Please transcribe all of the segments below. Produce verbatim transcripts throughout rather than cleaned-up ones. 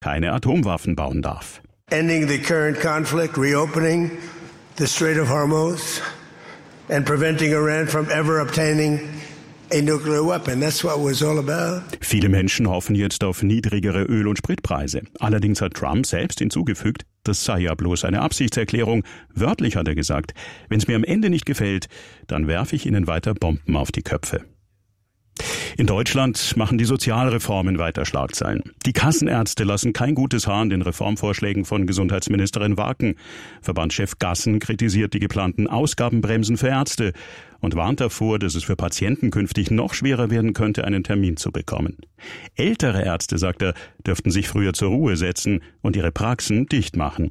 keine Atomwaffen bauen darf. Ending the current conflict, reopening the Strait of Hormuz and preventing Iran from ever obtaining a nuclear weapon. That's what it was all about. Viele Menschen hoffen jetzt auf niedrigere Öl- und Spritpreise. Allerdings hat Trump selbst hinzugefügt, das sei ja bloß eine Absichtserklärung. Wörtlich hat er gesagt, wenn es mir am Ende nicht gefällt, dann werfe ich ihnen weiter Bomben auf die Köpfe. In Deutschland machen die Sozialreformen weiter Schlagzeilen. Die Kassenärzte lassen kein gutes Haar an den Reformvorschlägen von Gesundheitsministerin Waken. Verbandschef Gassen kritisiert die geplanten Ausgabenbremsen für Ärzte und warnt davor, dass es für Patienten künftig noch schwerer werden könnte, einen Termin zu bekommen. Ältere Ärzte, sagt er, dürften sich früher zur Ruhe setzen und ihre Praxen dicht machen.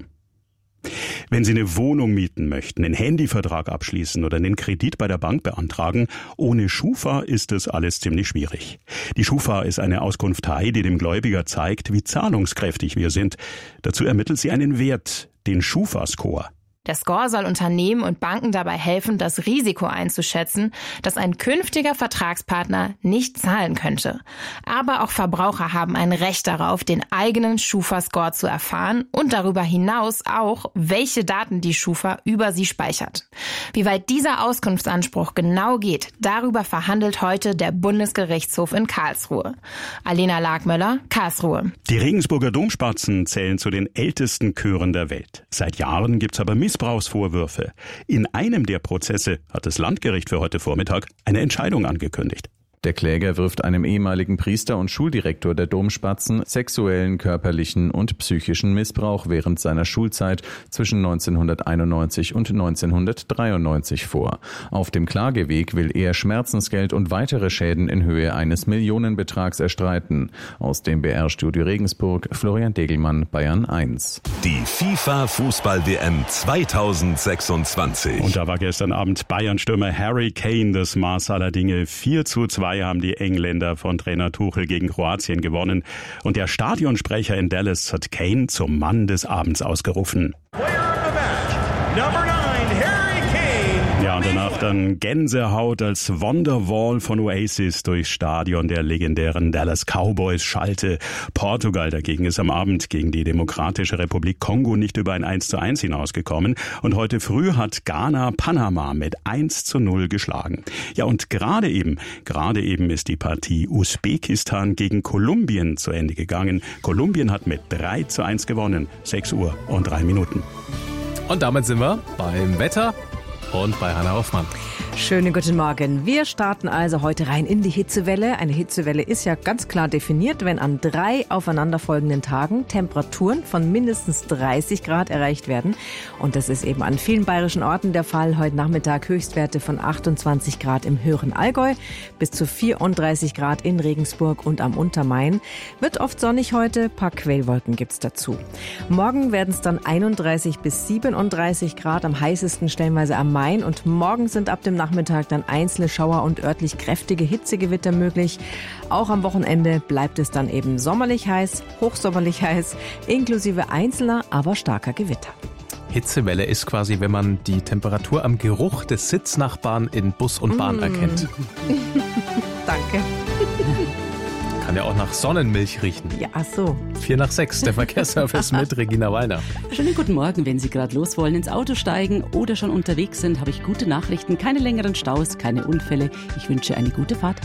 Wenn Sie eine Wohnung mieten möchten, einen Handyvertrag abschließen oder einen Kredit bei der Bank beantragen, ohne Schufa ist das alles ziemlich schwierig. Die Schufa ist eine Auskunftei, die dem Gläubiger zeigt, wie zahlungskräftig wir sind. Dazu ermittelt sie einen Wert, den Schufa-Score. Der Score soll Unternehmen und Banken dabei helfen, das Risiko einzuschätzen, dass ein künftiger Vertragspartner nicht zahlen könnte. Aber auch Verbraucher haben ein Recht darauf, den eigenen Schufa-Score zu erfahren und darüber hinaus auch, welche Daten die Schufa über sie speichert. Wie weit dieser Auskunftsanspruch genau geht, darüber verhandelt heute der Bundesgerichtshof in Karlsruhe. Alena Lagmöller, Karlsruhe. Die Regensburger Domspatzen zählen zu den ältesten Chören der Welt. Seit Jahren gibt's aber Missbrauchsvorwürfe. In einem der Prozesse hat das Landgericht für heute Vormittag eine Entscheidung angekündigt. Der Kläger wirft einem ehemaligen Priester und Schuldirektor der Domspatzen sexuellen, körperlichen und psychischen Missbrauch während seiner Schulzeit zwischen neunzehnhunderteinundneunzig und neunzehnhundertdreiundneunzig vor. Auf dem Klageweg will er Schmerzensgeld und weitere Schäden in Höhe eines Millionenbetrags erstreiten. Aus dem B R-Studio Regensburg, Florian Degelmann, Bayern eins. Die FIFA-Fußball-W M zweitausendsechsundzwanzig. Und da war gestern Abend Bayern-Stürmer Harry Kane das Maß aller Dinge. vier zu zwei haben die Engländer von Trainer Tuchel gegen Kroatien gewonnen. Und der Stadionsprecher in Dallas hat Kane zum Mann des Abends ausgerufen. Ja, und danach dann Gänsehaut als Wonderwall von Oasis durchs Stadion der legendären Dallas Cowboys schallte. Portugal dagegen ist am Abend gegen die Demokratische Republik Kongo nicht über ein eins zu eins hinausgekommen. Und heute früh hat Ghana Panama mit eins zu null geschlagen. Ja, und gerade eben, gerade eben ist die Partie Usbekistan gegen Kolumbien zu Ende gegangen. Kolumbien hat mit drei zu eins gewonnen. sechs Uhr und drei Minuten. Und damit sind wir beim Wetter und bei Hanna Hoffmann. Schönen guten Morgen. Wir starten also heute rein in die Hitzewelle. Eine Hitzewelle ist ja ganz klar definiert, wenn an drei aufeinanderfolgenden Tagen Temperaturen von mindestens dreißig Grad erreicht werden. Und das ist eben an vielen bayerischen Orten der Fall. Heute Nachmittag Höchstwerte von achtundzwanzig Grad im höheren Allgäu bis zu vierunddreißig Grad in Regensburg und am Untermain. Wird oft sonnig heute, paar Quellwolken gibt's dazu. Morgen werden es dann einunddreißig bis siebenunddreißig Grad, am heißesten stellenweise am Main. Und morgen sind ab dem Nachmittag dann einzelne Schauer und örtlich kräftige Hitzegewitter möglich. Auch am Wochenende bleibt es dann eben sommerlich heiß, hochsommerlich heiß, inklusive einzelner, aber starker Gewitter. Hitzewelle ist quasi, wenn man die Temperatur am Geruch des Sitznachbarn in Bus und Bahn mm. erkennt. Danke. Kann ja auch nach Sonnenmilch riechen. Ja, ach so. Vier nach sechs, der Verkehrsservice mit Regina Weiner. Schönen guten Morgen, wenn Sie gerade los wollen, ins Auto steigen oder schon unterwegs sind, habe ich gute Nachrichten. Keine längeren Staus, keine Unfälle. Ich wünsche eine gute Fahrt.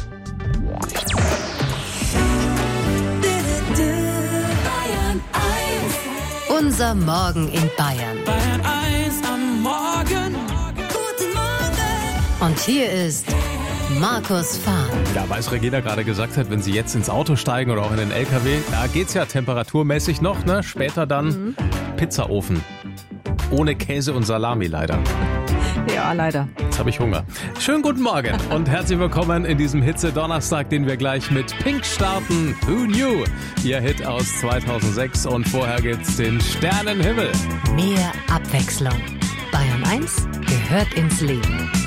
Unser Morgen in Bayern. Bayern eins am Morgen. Guten Morgen. Und hier ist Markus Fahn. Ja, weil es Regina gerade gesagt hat, wenn Sie jetzt ins Auto steigen oder auch in den L K W, da geht's ja temperaturmäßig noch, ne? Später dann mhm. Pizzaofen. Ohne Käse und Salami leider. Ja, leider. Jetzt habe ich Hunger. Schönen guten Morgen und herzlich willkommen in diesem Hitze-Donnerstag, den wir gleich mit Pink starten. Who Knew? Ihr Hit aus zweitausendsechs und vorher gibt's den Sternenhimmel. Mehr Abwechslung. Bayern eins gehört ins Leben.